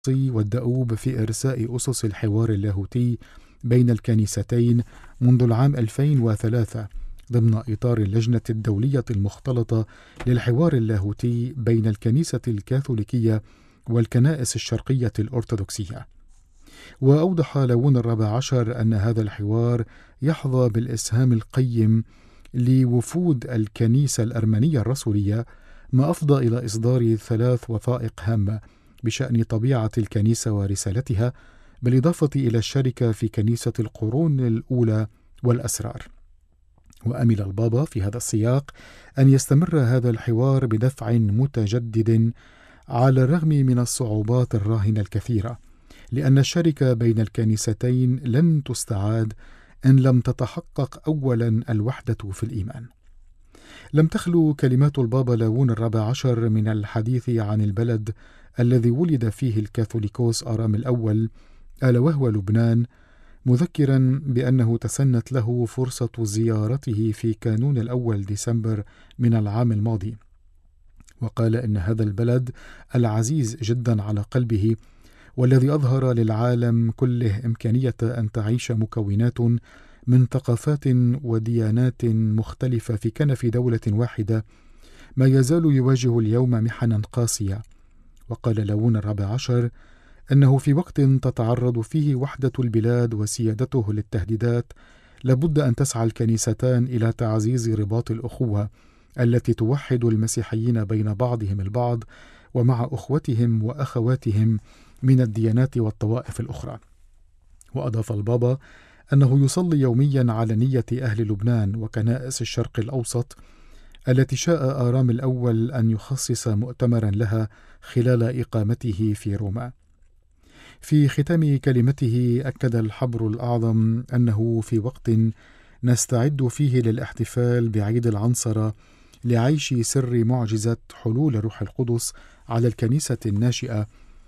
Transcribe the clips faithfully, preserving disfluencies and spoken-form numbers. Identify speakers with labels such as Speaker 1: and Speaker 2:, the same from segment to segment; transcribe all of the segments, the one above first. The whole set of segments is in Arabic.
Speaker 1: والدؤوب في إرساء أسس الحوار اللاهوتي بين الكنيستين منذ العام ألفين وثلاثة ضمن إطار اللجنة الدولية المختلطة للحوار اللاهوتي بين الكنيسة الكاثوليكية والكنائس الشرقية الأرثوذكسية. وأوضح لاون الرابع عشر أن هذا الحوار يحظى بالإسهام القيم لوفود الكنيسة الأرمنية الرسولية، ما أفضى إلى إصدار ثلاث وثائق هامة بشأن طبيعة الكنيسة ورسالتها، بالإضافة إلى الشركة في كنيسة القرون الأولى والأسرار. وأمل البابا في هذا السياق أن يستمر هذا الحوار بدفع متجدد على الرغم من الصعوبات الراهنة الكثيرة، لأن الشركة بين الكنيستين لن تستعاد إن لم تتحقق أولا الوحدة في الإيمان. لم تخلو كلمات البابا لاون الرابع عشر من الحديث عن البلد الذي ولد فيه الكاثوليكوس آرام الأول، ألا وهو لبنان، مذكرا بأنه تسنت له فرصة زيارته في كانون الأول ديسمبر من العام الماضي، وقال إن هذا البلد العزيز جدا على قلبه والذي أظهر للعالم كله إمكانية أن تعيش مكونات من ثقافات وديانات مختلفة في كنف دولة واحدة، ما يزال يواجه اليوم محنا قاسية. وقال لاون الرابع عشر أنه في وقت تتعرض فيه وحدة البلاد وسيادته للتهديدات، لابد أن تسعى الكنيستان إلى تعزيز رباط الأخوة التي توحد المسيحيين بين بعضهم البعض ومع أخوتهم وأخواتهم من الديانات والطوائف الأخرى. وأضاف البابا أنه يصلي يوميا على نية أهل لبنان وكنائس الشرق الأوسط التي شاء آرام الأول أن يخصص مؤتمرا لها خلال إقامته في روما. في ختام كلمته أكد الحبر الأعظم أنه في وقت نستعد فيه للاحتفال بعيد العنصرة لعيش سر معجزة حلول الروح القدس على الكنيسة الناشئة،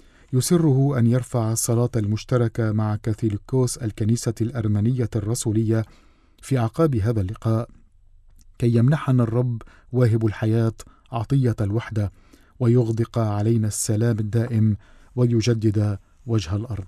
Speaker 1: يسره أن يرفع الصلاة المشتركة مع كاثوليكوس الكنيسة الأرمنية الرسولية في أعقاب هذا اللقاء، كي يمنحنا الرب واهب الحياة عطية الوحدة، ويغدق علينا السلام الدائم، ويجدد وجه الأرض.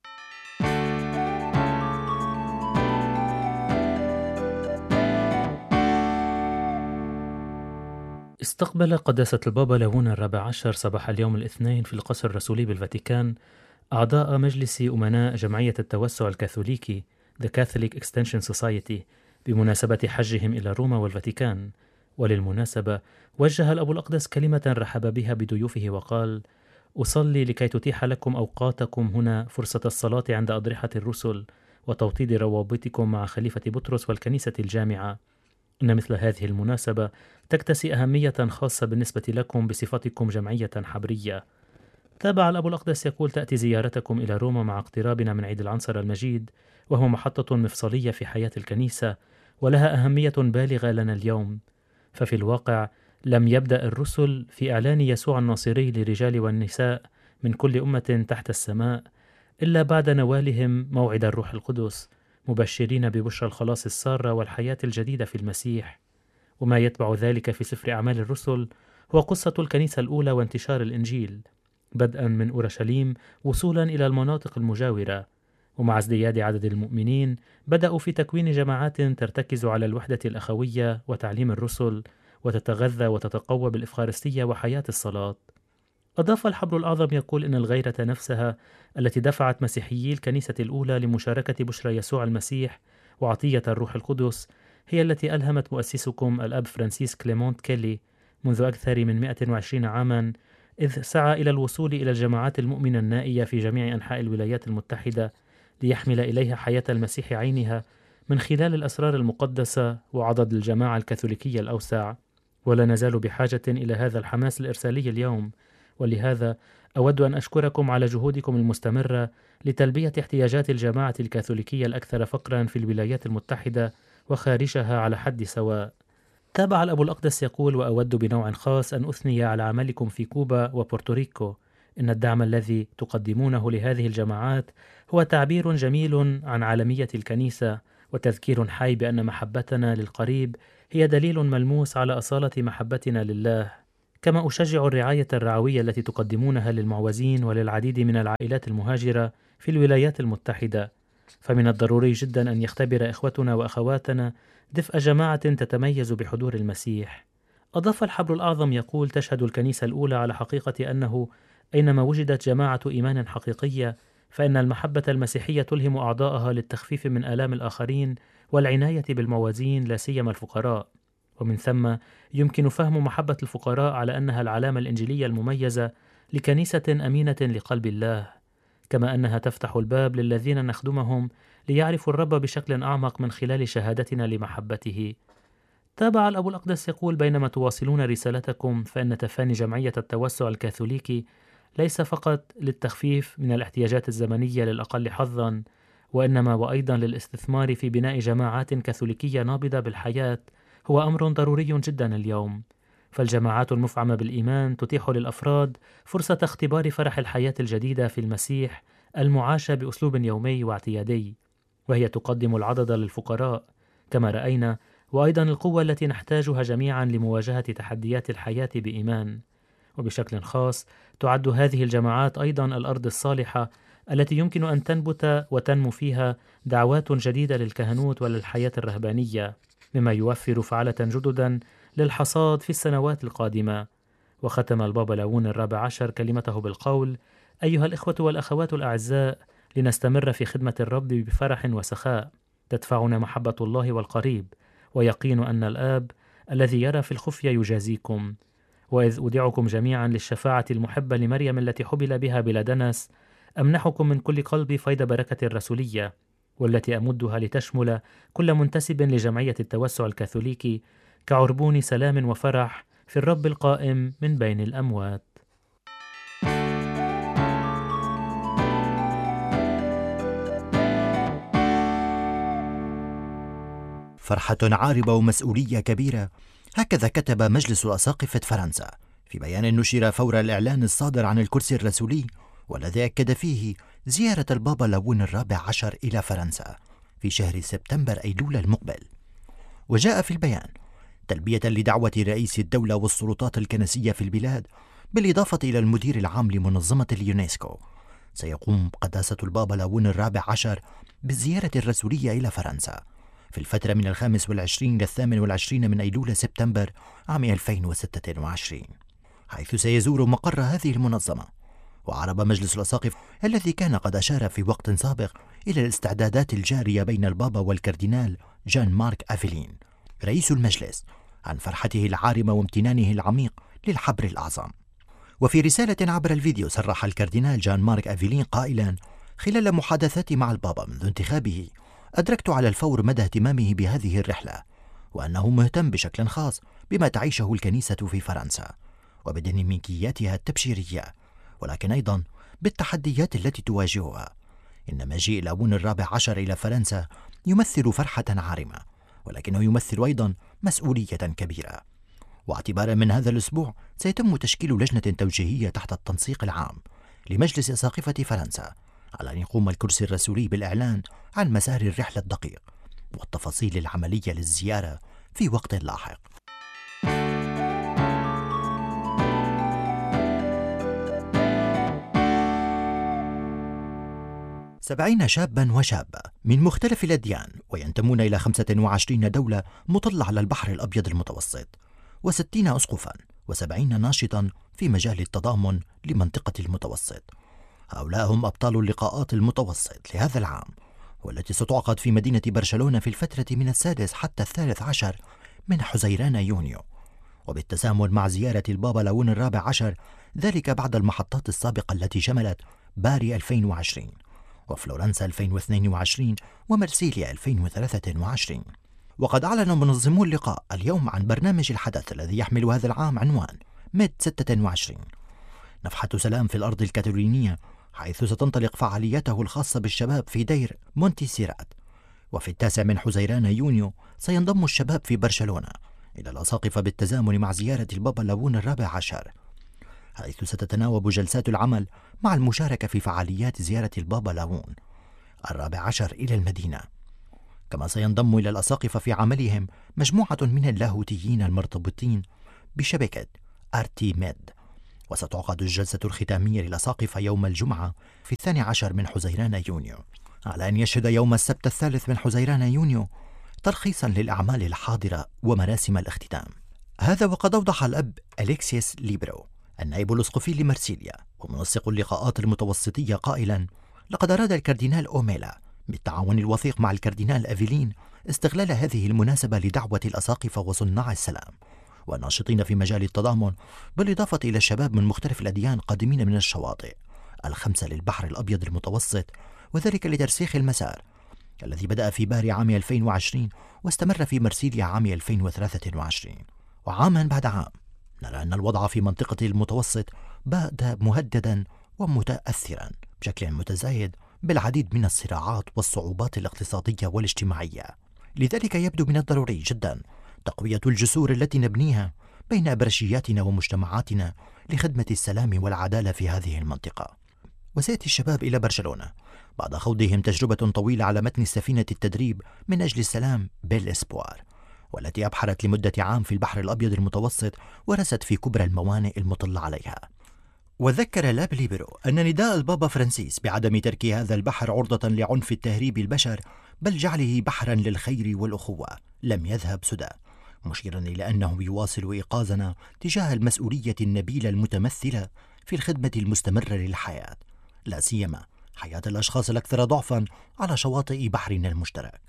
Speaker 2: استقبل قداسة البابا لاون الرابع عشر صباح اليوم الاثنين في القصر الرسولي بالفاتيكان أعضاء مجلس أمناء جمعية التوسع الكاثوليكي The Catholic Extension Society بمناسبة حجهم إلى روما والفاتيكان. وللمناسبة وجه الأب الأقدس كلمة رحب بها بضيوفه وقال: أصلي لكي تتيح لكم أوقاتكم هنا فرصة الصلاة عند أضرحة الرسل وتوطيد روابطكم مع خليفة بطرس والكنيسة الجامعة. إن مثل هذه المناسبة تكتسي أهمية خاصة بالنسبة لكم بصفتكم جمعية حبرية. تابع الأب الأقدس يقول: تأتي زيارتكم إلى روما مع اقترابنا من عيد العنصرة المجيد، وهو محطة مفصلية في حياة الكنيسة ولها أهمية بالغة لنا اليوم. ففي الواقع لم يبدأ الرسل في إعلان يسوع الناصري للرجال والنساء من كل أمة تحت السماء إلا بعد نوالهم موعد الروح القدس، مبشرين ببشرى الخلاص السارة والحياة الجديدة في المسيح. وما يتبع ذلك في سفر أعمال الرسل هو قصة الكنيسة الأولى وانتشار الإنجيل، بدءا من أورشليم وصولا إلى المناطق المجاورة. ومع ازدياد عدد المؤمنين بدأوا في تكوين جماعات ترتكز على الوحدة الأخوية وتعليم الرسل، وتتغذى وتتقوى بالإفخارستية وحياة الصلاة. أضاف الحبر الأعظم يقول إن الغيرة نفسها التي دفعت مسيحيي الكنيسة الأولى لمشاركة بشرى يسوع المسيح وعطية الروح القدس هي التي ألهمت مؤسسكم الأب فرانسيس كليمونت كيلي منذ أكثر من مئة وعشرين عاما، إذ سعى إلى الوصول إلى الجماعات المؤمنة النائية في جميع أنحاء الولايات المتحدة ليحمل إليها حياة المسيح عينها من خلال الأسرار المقدسة وعضد الجماعة الكاثوليكية الأوسع. ولا نزال بحاجة إلى هذا الحماس الإرسالي اليوم، ولهذا أود أن أشكركم على جهودكم المستمرة لتلبية احتياجات الجماعة الكاثوليكية الأكثر فقرا في الولايات المتحدة وخارجها على حد سواء. تابع الأب الأقدس يقول: وأود بنوع خاص أن أثني على عملكم في كوبا وبورتوريكو. إن الدعم الذي تقدمونه لهذه الجماعات هو تعبير جميل عن عالمية الكنيسة، وتذكير حي بأن محبتنا للقريب هي دليل ملموس على أصالة محبتنا لله. كما أشجع الرعاية الرعوية التي تقدمونها للمعوزين وللعديد من العائلات المهاجرة في الولايات المتحدة. فمن الضروري جدا أن يختبر إخوتنا وأخواتنا دفء جماعة تتميز بحضور المسيح. أضاف الحبر الأعظم يقول: تشهد الكنيسة الأولى على حقيقة أنه أينما وجدت جماعة إيمان حقيقية فإن المحبة المسيحية تلهم أعضائها للتخفيف من آلام الآخرين والعناية بالموازين لا سيما الفقراء. ومن ثم يمكن فهم محبة الفقراء على أنها العلامة الإنجيلية المميزة لكنيسة أمينة لقلب الله، كما أنها تفتح الباب للذين نخدمهم ليعرفوا الرب بشكل أعمق من خلال شهادتنا لمحبته. تابع الأب الأقدس يقول: بينما تواصلون رسالتكم فإن تفاني جمعية التوسع الكاثوليكي ليس فقط للتخفيف من الاحتياجات الزمنية للأقل حظا، وإنما وأيضا للاستثمار في بناء جماعات كاثوليكية نابضة بالحياة هو أمر ضروري جدا اليوم. فالجماعات المفعمة بالإيمان تتيح للأفراد فرصة اختبار فرح الحياة الجديدة في المسيح المعاشة بأسلوب يومي واعتيادي، وهي تقدم العضد للفقراء كما رأينا، وأيضا القوة التي نحتاجها جميعا لمواجهة تحديات الحياة بإيمان. وبشكل خاص تعد هذه الجماعات أيضا الأرض الصالحة التي يمكن أن تنبت وتنمو فيها دعوات جديدة للكهنوت وللحياة الرهبانية، مما يوفر فعالة جددا للحصاد في السنوات القادمة. وختم البابا لاون الرابع عشر كلمته بالقول: أيها الإخوة والأخوات الأعزاء، لنستمر في خدمة الرب بفرح وسخاء تدفعنا محبة الله والقريب، ويقين أن الآب الذي يرى في الخفية يجازيكم. وإذ أودعكم جميعا للشفاعة المحبة لمريم التي حبل بها بلا دنس، أمنحكم من كل قلبي فيض بركة الرسولية، والتي أمدها لتشمل كل منتسب لجمعية التوسع الكاثوليكي كعربون سلام وفرح في الرب القائم من بين الأموات.
Speaker 3: فرحة عاربة ومسؤولية كبيرة، هكذا كتب مجلس أساقفة فرنسا في بيان نشر فور الإعلان الصادر عن الكرسي الرسولي، والذي أكد فيه زيارة البابا لاون الرابع عشر إلى فرنسا في شهر سبتمبر أيلول المقبل. وجاء في البيان تلبية لدعوة رئيس الدولة والسلطات الكنسية في البلاد، بالإضافة إلى المدير العام لمنظمة اليونسكو، سيقوم قداسة البابا لاون الرابع عشر بالزيارة الرسولية إلى فرنسا في الفترة من الخامس والعشرين للثامن والعشرين من أيلول سبتمبر عام ألفين وستة وعشرين، حيث سيزور مقر هذه المنظمة. وعرب مجلس الأساقفة الذي كان قد أشار في وقت سابق إلى الاستعدادات الجارية بين البابا والكاردينال جان مارك أفيلين رئيس المجلس عن فرحته العارمة وامتنانه العميق للحبر الأعظم. وفي رسالة عبر الفيديو صرح الكاردينال جان مارك أفيلين قائلا: خلال محادثاتي مع البابا منذ انتخابه أدركت على الفور مدى اهتمامه بهذه الرحلة، وأنه مهتم بشكل خاص بما تعيشه الكنيسة في فرنسا وبديناميكياتها التبشيرية، ولكن أيضا بالتحديات التي تواجهها. إن مجيء لاون الرابع عشر إلى فرنسا يمثل فرحة عارمة، ولكنه يمثل أيضا مسؤولية كبيرة. واعتبارا من هذا الأسبوع سيتم تشكيل لجنة توجيهية تحت التنسيق العام لمجلس أساقفة فرنسا على أن يقوم الكرسي الرسولي بالإعلان عن مسار الرحلة الدقيق والتفاصيل العملية للزيارة في وقت لاحق. سبعين شابا وشابة من مختلف الأديان وينتمون إلى خمسة وعشرين دولة مطلة على البحر الأبيض المتوسط، وستين أسقفا وسبعين ناشطا في مجال التضامن لمنطقة المتوسط. هؤلاء هم أبطال اللقاءات المتوسط لهذا العام، والتي ستعقد في مدينة برشلونة في الفترة من السادس حتى الثالث عشر من حزيران يونيو، وبالتزامن مع زيارة البابا لاون الرابع عشر، ذلك بعد المحطات السابقة التي شملت باري ألفين وعشرين وفلورنسا ألفين واثنين وعشرين ومرسيليا ألفين وثلاثة وعشرين. وقد أعلن منظمو اللقاء اليوم عن برنامج الحدث الذي يحمل هذا العام عنوان ميد ستة وعشرين، نفحة سلام في الأرض الكاتالونية، حيث ستنطلق فعالياته الخاصة بالشباب في دير مونتي سيرات. وفي التاسع من حزيران يونيو سينضم الشباب في برشلونة إلى الأساقفة بالتزامن مع زيارة البابا لاون الرابع عشر، حيث ستتناوب جلسات العمل مع المشاركة في فعاليات زيارة البابا لاون الرابع عشر إلى المدينة. كما سينضم إلى الأساقفة في عملهم مجموعة من اللاهوتيين المرتبطين بشبكة أرتيميد. وستعقد الجلسة الختامية للأساقفة يوم الجمعة في الثاني عشر من حزيران يونيو، على أن يشهد يوم السبت الثالث من حزيران يونيو تلخيصا للأعمال الحاضرة ومراسم الاختتام. هذا وقد أوضح الأب أليكسيس ليبرو النائب الأسقفي لمرسيليا ومنسق اللقاءات المتوسطية قائلا: لقد أراد الكاردينال أوميلا بالتعاون الوثيق مع الكاردينال أفيلين استغلال هذه المناسبة لدعوة الأساقفة وصناع السلام والناشطين في مجال التضامن، بالإضافة إلى الشباب من مختلف الأديان قادمين من الشواطئ الخمسة للبحر الأبيض المتوسط، وذلك لترسيخ المسار الذي بدأ في باري عام ألفين وعشرين واستمر في مرسيليا عام ألفين وثلاثة وعشرين. وعاما بعد عام نرى أن الوضع في منطقة المتوسط بات مهددا ومتأثرا بشكل متزايد بالعديد من الصراعات والصعوبات الاقتصادية والاجتماعية. لذلك يبدو من الضروري جدا تقوية الجسور التي نبنيها بين أبرشياتنا ومجتمعاتنا لخدمة السلام والعدالة في هذه المنطقة. وسيأتي الشباب إلى برشلونة بعد خوضهم تجربة طويلة على متن سفينة التدريب من أجل السلام بالإسبوار، والتي أبحرت لمدة عام في البحر الأبيض المتوسط ورست في كبرى الموانئ المطلة عليها. وذكر لاب ليبرو أن نداء البابا فرانسيس بعدم ترك هذا البحر عرضة لعنف التهريب البشر بل جعله بحرا للخير والأخوة لم يذهب سدى، مشيرا إلى أنه يواصل إيقاظنا تجاه المسؤولية النبيلة المتمثلة في الخدمة المستمرة للحياة، لا سيما حياة الأشخاص الأكثر ضعفا على شواطئ بحرنا المشترك.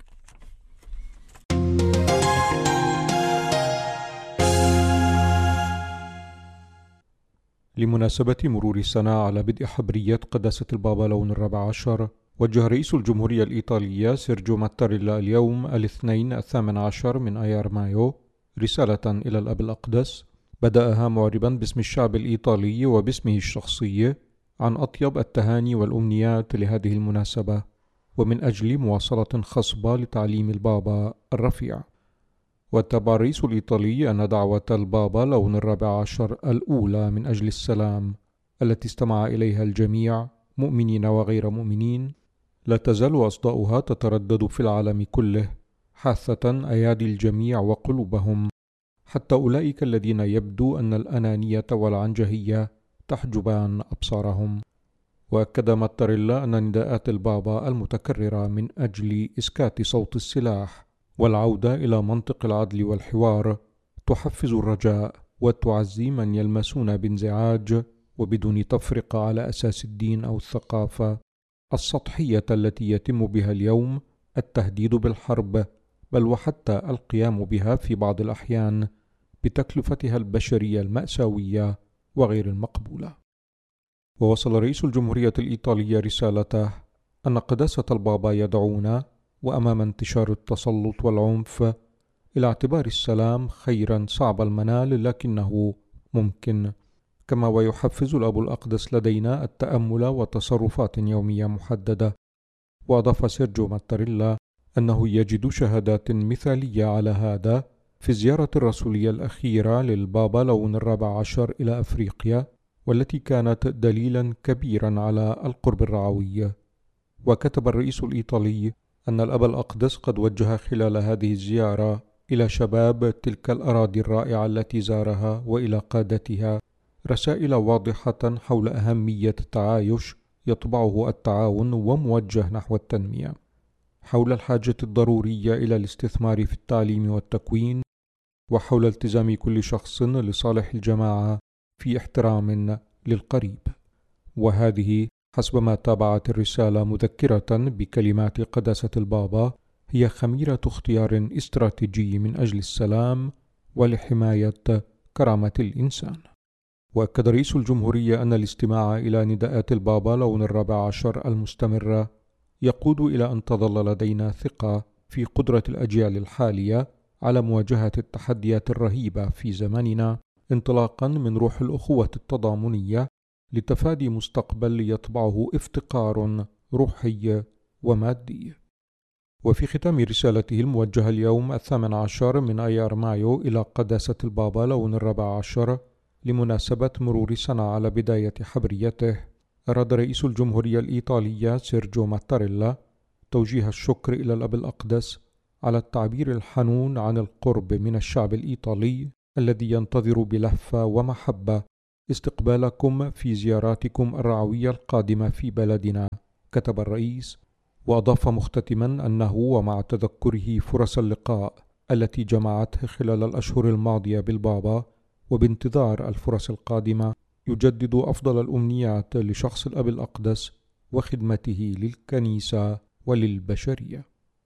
Speaker 4: لمناسبة مرور سنة على بدء حبرية قداسة البابا لون الرابع عشر، وجه رئيس الجمهورية الإيطالية سيرجيو ماتاريلا اليوم الاثنين الثامن عشر من أيار مايو رسالة إلى الأب الأقدس بدأها معربا باسم الشعب الإيطالي وباسمه الشخصي عن أطيب التهاني والأمنيات لهذه المناسبة، ومن أجل مواصلة خصبة لتعليم البابا الرفيع. واتبع الرئيس الإيطالي أن دعوة البابا لون الرابع عشر الأولى من أجل السلام التي استمع إليها الجميع مؤمنين وغير مؤمنين لا تزال أصداؤها تتردد في العالم كله، حاثة أيادي الجميع وقلوبهم، حتى أولئك الذين يبدو أن الأنانية والعنجهية تحجبان أبصارهم. وأكد ماتاريلا أن نداءات البابا المتكررة من أجل إسكات صوت السلاح والعودة إلى منطق العدل والحوار تحفز الرجاء وتعزي من يلمسون بانزعاج وبدون تفرقة على أساس الدين أو الثقافة السطحية التي يتم بها اليوم التهديد بالحرب، بل وحتى القيام بها في بعض الأحيان بتكلفتها البشرية المأساوية وغير المقبولة. ووصل رئيس الجمهورية الإيطالية رسالته أن قداسة البابا يدعونا وأمام انتشار التسلط والعنف إلى اعتبار السلام خيرا صعب المنال لكنه ممكن، كما ويحفز الأب الأقدس لدينا التأمل وتصرفات يومية محددة. وأضاف سيرجيو ماتاريلا أنه يجد شهادات مثالية على هذا في الزيارة الرسولية الأخيرة للبابا لون الرابع عشر إلى أفريقيا، والتي كانت دليلا كبيرا على القرب الرعوي. وكتب الرئيس الإيطالي أن الأب الأقدس قد وجه خلال هذه الزيارة إلى شباب تلك الأراضي الرائعة التي زارها وإلى قادتها رسائل واضحة حول أهمية التعايش يطبعه التعاون وموجه نحو التنمية، حول الحاجة الضرورية إلى الاستثمار في التعليم والتكوين، وحول التزام كل شخص لصالح الجماعة في احترام للقريب. وهذه حسب ما تابعت الرسالة مذكرة بكلمات قداسة البابا هي خميرة اختيار استراتيجي من أجل السلام ولحماية كرامة الإنسان. وأكد رئيس الجمهورية أن الاستماع إلى نداءات البابا لون الرابع عشر المستمرة يقود إلى أن تظل لدينا ثقة في قدرة الأجيال الحالية على مواجهة التحديات الرهيبة في زماننا، انطلاقا من روح الأخوة التضامنية لتفادي مستقبل يطبعه افتقار روحي ومادي. وفي ختام رسالته الموجهة اليوم الثامن عشر من أيار مايو إلى قداسة البابا لون الرابع عشر لمناسبة مرور سنة على بداية حبريته، أراد رئيس الجمهورية الإيطالية سيرجيو ماتاريلا توجيه الشكر إلى الأب الأقدس على التعبير الحنون عن القرب من الشعب الإيطالي الذي ينتظر بلهفة ومحبة استقبالكم في زياراتكم الرعوية القادمة في بلدنا، كتب الرئيس، وأضاف مختتما أنه ومع تذكره فرص اللقاء التي جمعته خلال الأشهر الماضية بالبابا وبانتظار الفرص القادمة يجدد أفضل الأمنيات لشخص الأب الأقدس وخدمته للكنيسة وللبشرية.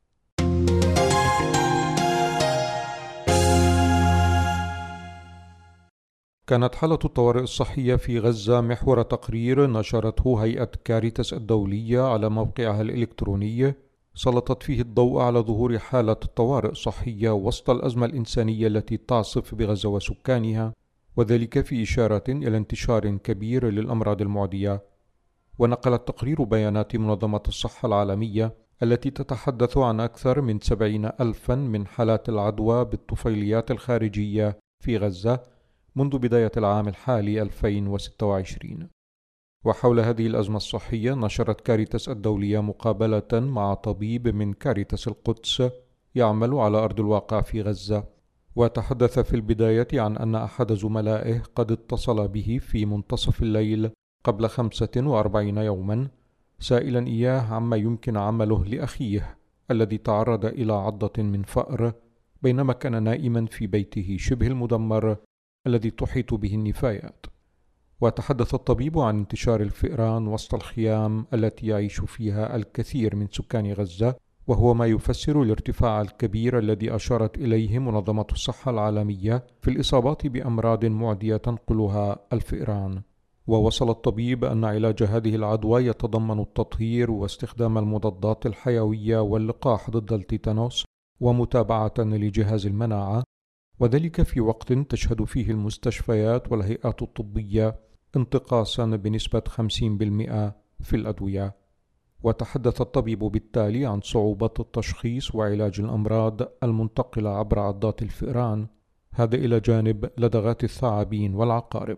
Speaker 4: كانت حالة الطوارئ الصحية في غزة محور تقرير نشرته هيئة كاريتاس الدولية على موقعها الإلكتروني، سلطت فيه الضوء على ظهور حالة الطوارئ صحية وسط الأزمة الإنسانية التي تعصف بغزة وسكانها، وذلك في إشارة إلى انتشار كبير للأمراض المعدية. ونقل التقرير بيانات منظمة الصحة العالمية التي تتحدث عن أكثر من سبعين ألفا من حالات العدوى بالطفيليات الخارجية في غزة منذ بداية العام الحالي ألفين وستة وعشرين. وحول هذه الأزمة الصحية نشرت كاريتاس الدولية مقابلة مع طبيب من كاريتاس القدس يعمل على أرض الواقع في غزة، وتحدث في البداية عن أن أحد زملائه قد اتصل به في منتصف الليل قبل خمسة وأربعين يوما سائلا إياه عما يمكن عمله لأخيه الذي تعرض إلى عضة من فأر بينما كان نائما في بيته شبه المدمر الذي تحيط به النفايات. وتحدث الطبيب عن انتشار الفئران وسط الخيام التي يعيش فيها الكثير من سكان غزة، وهو ما يفسر الارتفاع الكبير الذي أشارت إليه منظمة الصحة العالمية في الإصابات بأمراض معدية تنقلها الفئران. ووصل الطبيب أن علاج هذه العدوى يتضمن التطهير واستخدام المضادات الحيوية واللقاح ضد التيتانوس ومتابعة لجهاز المناعة، وذلك في وقت تشهد فيه المستشفيات والهيئات الطبية انتقاصا بنسبة خمسين بالمئة في الأدوية. وتحدث الطبيب بالتالي عن صعوبة التشخيص وعلاج الأمراض المنتقلة عبر عضات الفئران، هذا إلى جانب لدغات الثعابين والعقارب.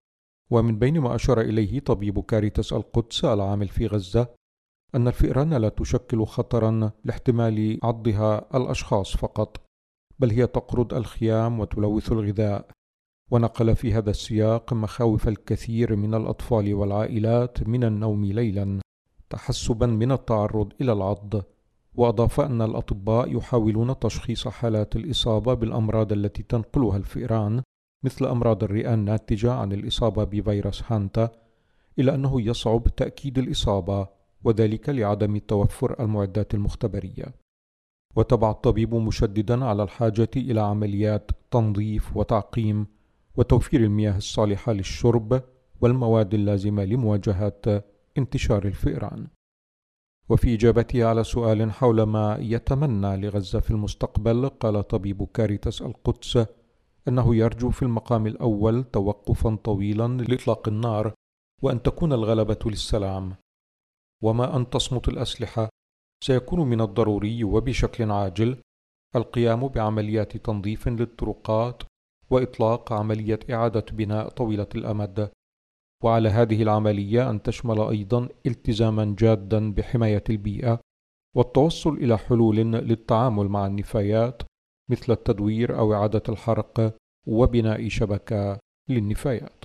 Speaker 4: ومن بين ما أشار إليه طبيب كاريتاس القدس العامل في غزة أن الفئران لا تشكل خطرا لاحتمال عضها الأشخاص فقط، بل هي تقرض الخيام وتلوث الغذاء. ونقل في هذا السياق مخاوف الكثير من الأطفال والعائلات من النوم ليلا تحسبا من التعرض إلى العض. وأضاف أن الأطباء يحاولون تشخيص حالات الإصابة بالأمراض التي تنقلها الفئران مثل أمراض الرئة الناتجة عن الإصابة بفيروس هانتا، إلا أنه يصعب تأكيد الإصابة وذلك لعدم توفر المعدات المختبرية. وتبع الطبيب مشددا على الحاجة إلى عمليات تنظيف وتعقيم وتوفير المياه الصالحة للشرب والمواد اللازمة لمواجهة انتشار الفئران. وفي إجابته على سؤال حول ما يتمنى لغزة في المستقبل قال طبيب كاريتاس القدس أنه يرجو في المقام الأول توقفا طويلا لإطلاق النار وأن تكون الغلبة للسلام، وما أن تصمت الأسلحة سيكون من الضروري وبشكل عاجل القيام بعمليات تنظيف للطرقات وإطلاق عملية إعادة بناء طويلة الأمد، وعلى هذه العملية أن تشمل أيضا التزاما جادا بحماية البيئة والتوصل إلى حلول للتعامل مع النفايات مثل التدوير أو إعادة الحرق وبناء شبكة للنفايات.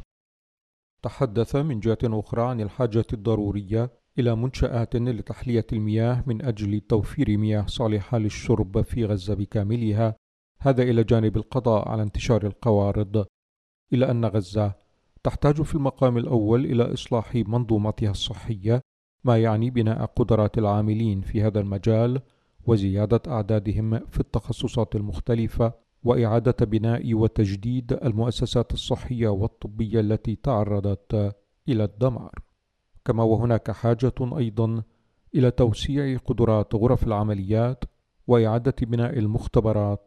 Speaker 4: تحدث من جهة أخرى عن الحاجة الضرورية إلى منشآت لتحلية المياه من أجل توفير مياه صالحة للشرب في غزة بكاملها، هذا إلى جانب القضاء على انتشار القوارض، إلى أن غزة تحتاج في المقام الأول إلى إصلاح منظومتها الصحية، ما يعني بناء قدرات العاملين في هذا المجال وزيادة أعدادهم في التخصصات المختلفة وإعادة بناء وتجديد المؤسسات الصحية والطبية التي تعرضت إلى الدمار. كما وهناك حاجة أيضا إلى توسيع قدرات غرف العمليات وإعادة بناء المختبرات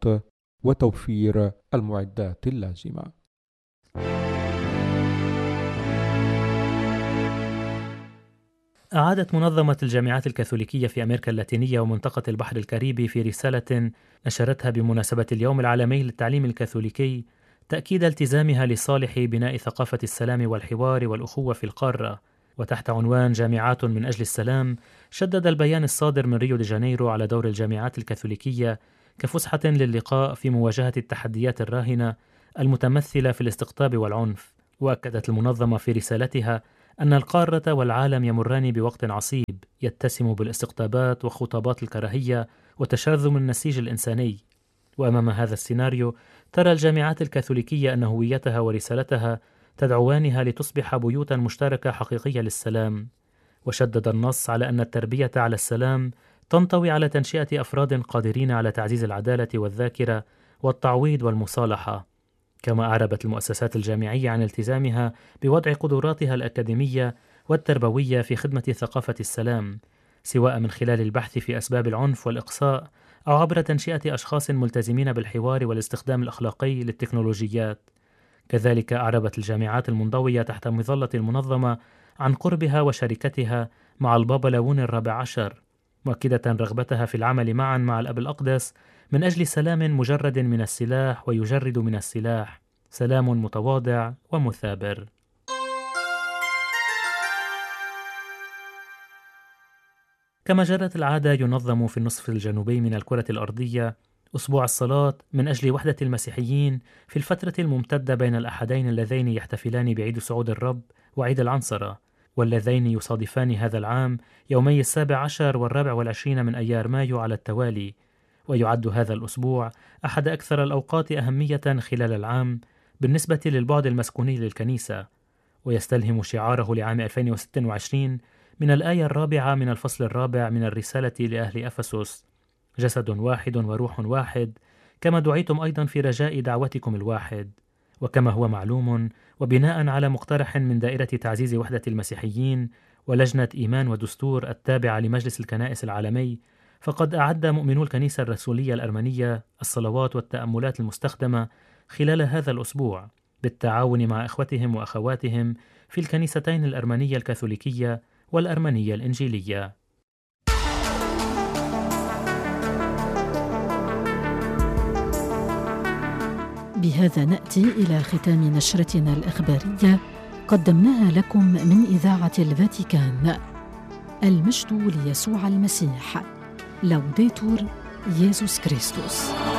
Speaker 4: وتوفير المعدات اللازمة.
Speaker 2: أعادت منظمة الجامعات الكاثوليكية في أمريكا اللاتينية ومنطقة البحر الكاريبي في رسالة نشرتها بمناسبة اليوم العالمي للتعليم الكاثوليكي تأكيد التزامها لصالح بناء ثقافة السلام والحوار والأخوة في القارة. وتحت عنوان جامعات من أجل السلام، شدد البيان الصادر من ريو دي جانيرو على دور الجامعات الكاثوليكية كفسحة للقاء في مواجهة التحديات الراهنة المتمثلة في الاستقطاب والعنف. وأكدت المنظمة في رسالتها أن القارة والعالم يمران بوقت عصيب يتسم بالاستقطابات وخطابات الكراهية وتشرذم النسيج الإنساني. وأمام هذا السيناريو ترى الجامعات الكاثوليكية أن هويتها ورسالتها تدعوانها لتصبح بيوتا مشتركة حقيقية للسلام. وشدد النص على أن التربية على السلام تنطوي على تنشئة أفراد قادرين على تعزيز العدالة والذاكرة والتعويض والمصالحة. كما أعربت المؤسسات الجامعية عن التزامها بوضع قدراتها الأكاديمية والتربوية في خدمة ثقافة السلام، سواء من خلال البحث في أسباب العنف والإقصاء أو عبر تنشئة أشخاص ملتزمين بالحوار والاستخدام الأخلاقي للتكنولوجيات. كذلك أعربت الجامعات المنضوية تحت مظلة المنظمة عن قربها وشركتها مع البابا لاون الرابع عشر، مؤكدة رغبتها في العمل معا مع الأب الأقدس من أجل سلام مجرد من السلاح ويجرد من السلاح، سلام متواضع ومثابر. كما جرت العادة، ينظم في النصف الجنوبي من الكرة الأرضية أسبوع الصلاة من أجل وحدة المسيحيين في الفترة الممتدة بين الأحدين اللذين يحتفلان بعيد صعود الرب وعيد العنصرة، واللذين يصادفان هذا العام يومي السابع عشر والرابع والعشرين من أيار مايو على التوالي. ويعد هذا الأسبوع أحد أكثر الأوقات أهمية خلال العام بالنسبة للبعد المسكوني للكنيسة، ويستلهم شعاره لعام ألفين وستة وعشرين من الآية الرابعة من الفصل الرابع من الرسالة لأهل أفسس: جسد واحد وروح واحد، كما دعيتم أيضا في رجاء دعوتكم الواحد. وكما هو معلوم، وبناء على مقترح من دائرة تعزيز وحدة المسيحيين ولجنة إيمان ودستور التابعة لمجلس الكنائس العالمي، فقد أعد مؤمنو الكنيسة الرسولية الأرمنية الصلوات والتأملات المستخدمة خلال هذا الأسبوع بالتعاون مع إخوتهم وأخواتهم في الكنيستين الأرمنية الكاثوليكية والأرمنية الإنجيلية.
Speaker 5: بهذا نأتي إلى ختام نشرتنا الإخبارية قدمناها لكم من إذاعة الفاتيكان. المجد ليسوع المسيح. لوديتور يسوع كريستوس.